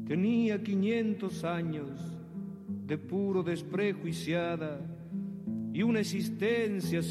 Tenía 500 años de puro desprejuiciada y una existencia